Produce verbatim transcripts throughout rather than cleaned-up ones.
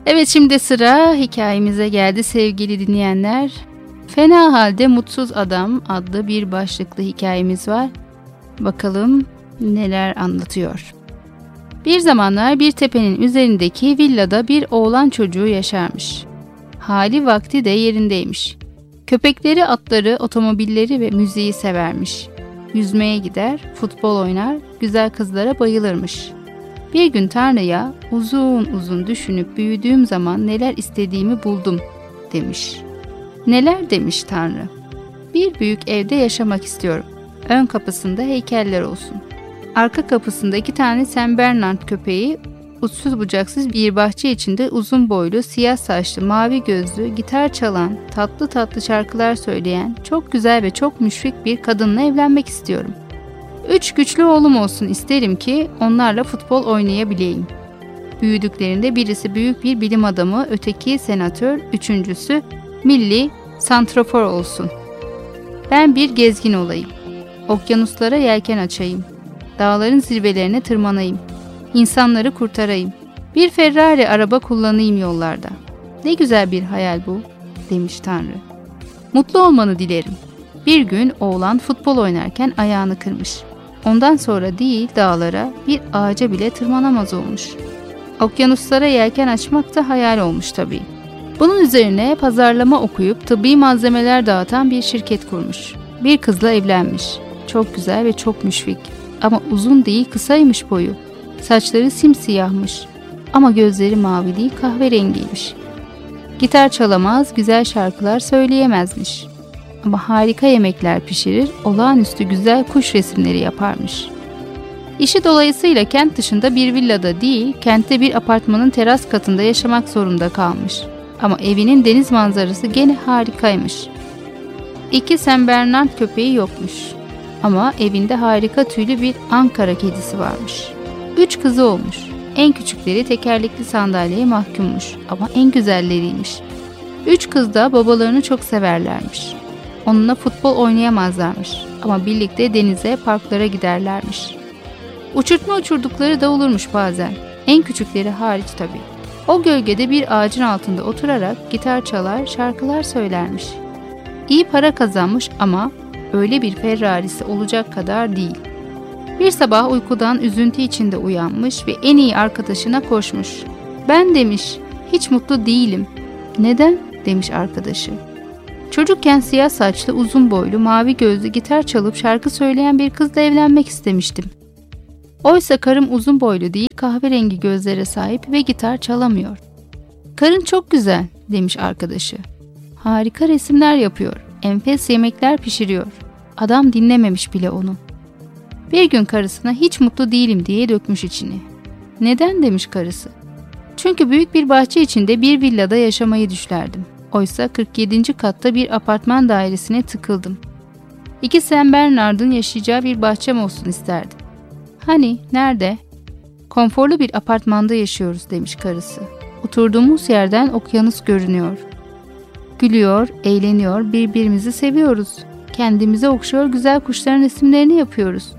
Evet, şimdi sıra hikayemize geldi sevgili dinleyenler. Fena Halde Mutsuz Adam adlı bir başlıklı hikayemiz var. Bakalım neler anlatıyor. Bir zamanlar bir tepenin üzerindeki villada bir oğlan çocuğu yaşarmış. Hali vakti de yerindeymiş. Köpekleri, atları, otomobilleri ve müziği severmiş. Yüzmeye gider, futbol oynar, güzel kızlara bayılırmış. Bir gün Tanrı'ya uzun uzun düşünüp büyüdüğüm zaman neler istediğimi buldum demiş. Neler demiş Tanrı? Bir büyük evde yaşamak istiyorum. Ön kapısında heykeller olsun. Arka kapısında iki tane Saint Bernard köpeği, uçsuz bucaksız bir bahçe içinde uzun boylu, siyah saçlı, mavi gözlü, gitar çalan, tatlı tatlı şarkılar söyleyen, çok güzel ve çok müşfik bir kadınla evlenmek istiyorum. Üç güçlü oğlum olsun isterim ki onlarla futbol oynayabileyim. Büyüdüklerinde birisi büyük bir bilim adamı, öteki senatör, üçüncüsü milli santrafor olsun. Ben bir gezgin olayım. Okyanuslara yelken açayım. Dağların zirvelerine tırmanayım. İnsanları kurtarayım. Bir Ferrari araba kullanayım yollarda. Ne güzel bir hayal bu, demiş Tanrı. Mutlu olmanı dilerim. Bir gün oğlan futbol oynarken ayağını kırmış. Ondan sonra değil dağlara, bir ağaca bile tırmanamaz olmuş. Okyanuslara yelken açmak da hayal olmuş tabii. Bunun üzerine pazarlama okuyup tıbbi malzemeler dağıtan bir şirket kurmuş. Bir kızla evlenmiş. Çok güzel ve çok müşfik. Ama uzun değil, kısaymış boyu. Saçları simsiyahmış. Ama gözleri mavi değil, kahverengiymiş. Gitar çalamaz, güzel şarkılar söyleyemezmiş. Ama harika yemekler pişirir, olağanüstü güzel kuş resimleri yaparmış. İşi dolayısıyla kent dışında bir villada değil, kentte bir apartmanın teras katında yaşamak zorunda kalmış. Ama evinin deniz manzarası gene harikaymış. İki Saint Bernard köpeği yokmuş. Ama evinde harika tüylü bir Ankara kedisi varmış. Üç kızı olmuş. En küçükleri tekerlekli sandalyeye mahkummuş ama en güzelleriymiş. Üç kız da babalarını çok severlermiş. Onunla futbol oynayamazlarmış ama birlikte denize, parklara giderlermiş. Uçurtma uçurdukları da olurmuş bazen. En küçükleri hariç tabii. O gölgede bir ağacın altında oturarak gitar çalar, şarkılar söylermiş. İyi para kazanmış ama öyle bir Ferrari'si olacak kadar değil. Bir sabah uykudan üzüntü içinde uyanmış ve en iyi arkadaşına koşmuş. Ben demiş, hiç mutlu değilim. Neden? Demiş arkadaşı. Çocukken siyah saçlı, uzun boylu, mavi gözlü, gitar çalıp şarkı söyleyen bir kızla evlenmek istemiştim. Oysa karım uzun boylu değil, kahverengi gözlere sahip ve gitar çalamıyor. Karın çok güzel, demiş arkadaşı. Harika resimler yapıyor, enfes yemekler pişiriyor. Adam dinlememiş bile onu. Bir gün karısına hiç mutlu değilim diye dökmüş içini. Neden, demiş karısı. Çünkü büyük bir bahçe içinde bir villada yaşamayı düşlerdim. Oysa kırk yedinci katta bir apartman dairesine tıkıldım. İki Saint Bernard'ın yaşayacağı bir bahçem olsun isterdim. Hani, nerede? Konforlu bir apartmanda yaşıyoruz, demiş karısı. Oturduğumuz yerden okyanus görünüyor. Gülüyor, eğleniyor, birbirimizi seviyoruz. Kendimize okşuyor, güzel kuşların resimlerini yapıyoruz.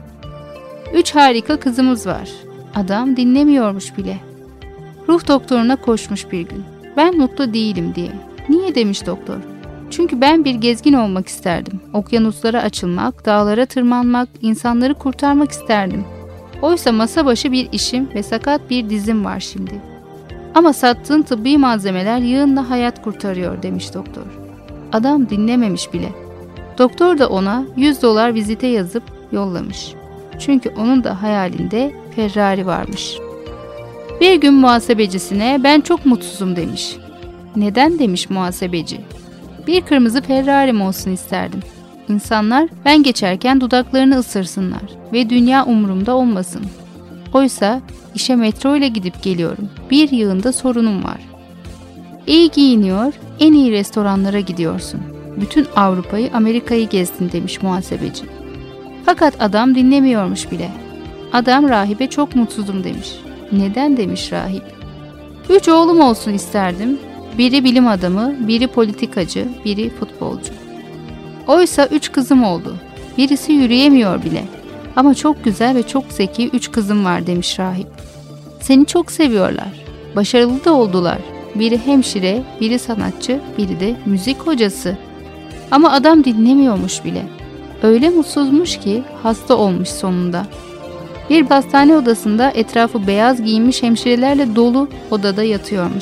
Üç harika kızımız var. Adam dinlemiyormuş bile. Ruh doktoruna koşmuş bir gün. Ben mutlu değilim diye. Niye, demiş doktor. Çünkü ben bir gezgin olmak isterdim. Okyanuslara açılmak, dağlara tırmanmak, insanları kurtarmak isterdim. Oysa masa başı bir işim ve sakat bir dizim var şimdi. Ama sattığın tıbbi malzemeler yığınla hayat kurtarıyor, demiş doktor. Adam dinlememiş bile. Doktor da ona yüz dolar vizite yazıp yollamış. Çünkü onun da hayalinde Ferrari varmış. Bir gün muhasebecisine ben çok mutsuzum demiş. Neden, demiş muhasebeci. Bir kırmızı Ferrari'm olsun isterdim. İnsanlar ben geçerken dudaklarını ısırsınlar ve dünya umurumda olmasın. Oysa işe metro ile gidip geliyorum. Bir yığında sorunum var. İyi giyiniyor, en iyi restoranlara gidiyorsun. Bütün Avrupa'yı, Amerika'yı gezdin, demiş muhasebeci. Fakat adam dinlemiyormuş bile. Adam rahibe çok mutsuzum demiş. Neden, demiş rahip. Üç oğlum olsun isterdim. Biri bilim adamı, biri politikacı, biri futbolcu. Oysa üç kızım oldu. Birisi yürüyemiyor bile. Ama çok güzel ve çok zeki üç kızım var, demiş rahip. Seni çok seviyorlar. Başarılı da oldular. Biri hemşire, biri sanatçı, biri de müzik hocası. Ama adam dinlemiyormuş bile. Öyle mutsuzmuş ki hasta olmuş sonunda. Bir hastane odasında etrafı beyaz giyinmiş hemşirelerle dolu odada yatıyormuş.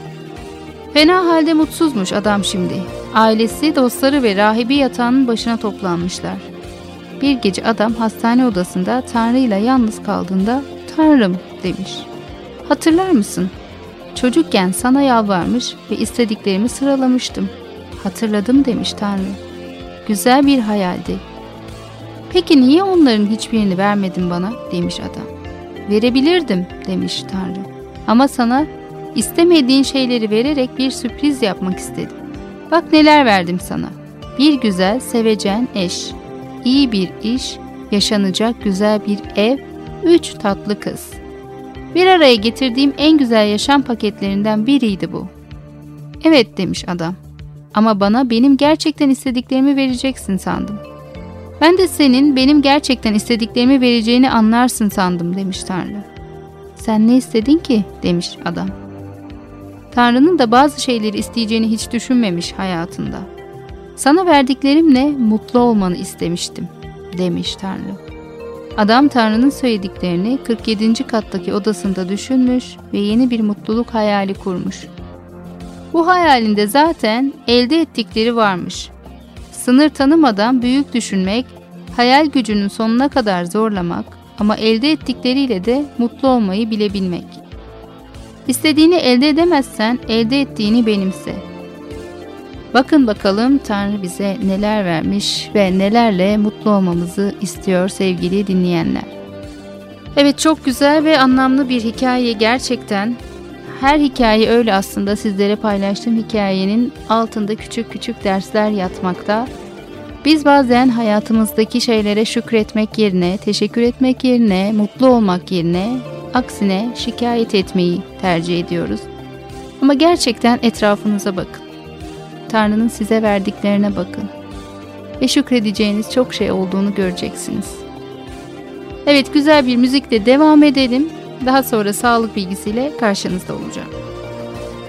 Fena halde mutsuzmuş adam şimdi. Ailesi, dostları ve rahibi yatağının başına toplanmışlar. Bir gece adam hastane odasında Tanrı ile yalnız kaldığında "Tanrım" demiş. "Hatırlar mısın? Çocukken sana yalvarmış ve istediklerimi sıralamıştım. Hatırladım" demiş Tanrı. "Güzel bir hayaldi. Peki niye onların hiçbirini vermedin bana?" demiş adam. "Verebilirdim" demiş Tanrı. "Ama sana istemediğin şeyleri vererek bir sürpriz yapmak istedim. Bak neler verdim sana. Bir güzel, sevecen eş, iyi bir iş, yaşanacak güzel bir ev, üç tatlı kız. Bir araya getirdiğim en güzel yaşam paketlerinden biriydi bu." "Evet" demiş adam. "Ama bana benim gerçekten istediklerimi vereceksin sandım." "Ben de senin benim gerçekten istediklerimi vereceğini anlarsın sandım" demiş Tanrı. "Sen ne istedin ki?" demiş adam. Tanrı'nın da bazı şeyleri isteyeceğini hiç düşünmemiş hayatında. "Sana verdiklerimle mutlu olmanı istemiştim" demiş Tanrı. Adam Tanrı'nın söylediklerini kırk yedinci kattaki odasında düşünmüş ve yeni bir mutluluk hayali kurmuş. Bu hayalinde zaten elde ettikleri varmış. Sınır tanımadan büyük düşünmek, hayal gücünün sonuna kadar zorlamak ama elde ettikleriyle de mutlu olmayı bilebilmek. İstediğini elde edemezsen elde ettiğini benimse. Bakın bakalım Tanrı bize neler vermiş ve nelerle mutlu olmamızı istiyor sevgili dinleyenler. Evet, çok güzel ve anlamlı bir hikaye gerçekten. Her hikaye öyle aslında. Sizlere paylaştığım hikayenin altında küçük küçük dersler yatmakta. Biz bazen hayatımızdaki şeylere şükretmek yerine, teşekkür etmek yerine, mutlu olmak yerine aksine şikayet etmeyi tercih ediyoruz. Ama gerçekten etrafınıza bakın. Tanrı'nın size verdiklerine bakın. Ve şükredeceğiniz çok şey olduğunu göreceksiniz. Evet, güzel bir müzikle devam edelim. Daha sonra sağlık bilgisiyle karşınızda olacağım.